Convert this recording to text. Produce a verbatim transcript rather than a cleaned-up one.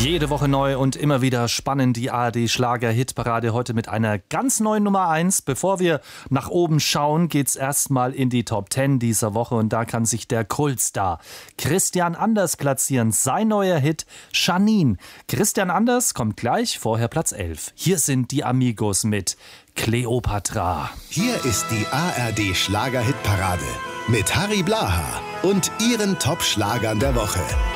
Jede Woche neu und immer wieder spannend die A R D-Schlager-Hitparade. Heute mit einer ganz neuen Nummer eins. Bevor wir nach oben schauen, geht's erstmal in die Top zehn dieser Woche. Und da kann sich der Kultstar Christian Anders platzieren. Sein neuer Hit Janine. Christian Anders kommt gleich, vorher Platz elf. Hier sind die Amigos mit Kleopatra. Hier ist die A R D-Schlager-Hitparade mit Harry Blaha und ihren Top-Schlagern der Woche.